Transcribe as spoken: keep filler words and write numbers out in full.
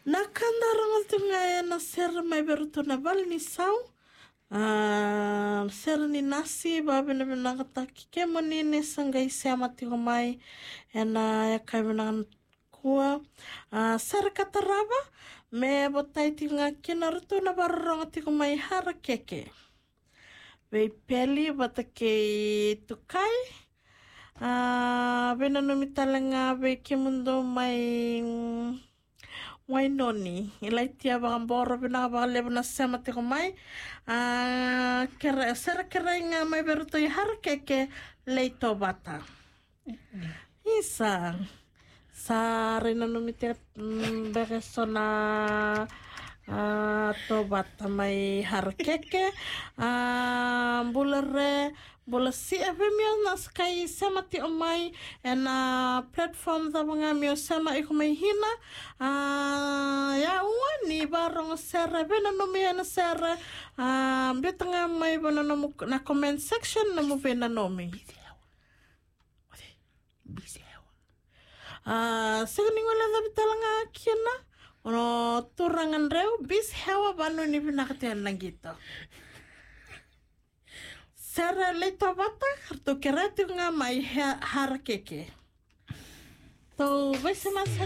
Nakandaranga tunga na sera mai beruto na val ni sau. Uh, sera ni nasi babi na binangata kike monine sangai siama tigo mai ena ya kai binangan kua uh, sera kataraba me botai tinga kina ruto na barronga tigo mai hara keke vei peli batake tukai uh, bena no mitalanga vei kimundo mai Wainoni, ilai tia bagamboro bina bagale bina sema tiko mai a kera sera kera inga mai beruto i har keke leito bata. Isa sa rena no mite beresona a to bata mai har keke a bulare bola si eve mio na skai sema ti omai ena platform da banga mio sema iko mai hina ah ya wani barong sere bena no mi na sere ah betanga mai bana no na comment section na mo bena no mi ah segni wala da bitalanga kina ono turangan reu bis hewa banu ni binakatian nangito Sara leito bata, harto keratu nga mai hara keke. To, vai se